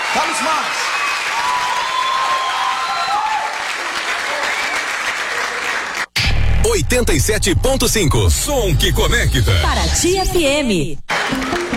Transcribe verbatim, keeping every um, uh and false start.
Vamos mais. oitenta e sete ponto cinco, som que conecta. Paraty F M.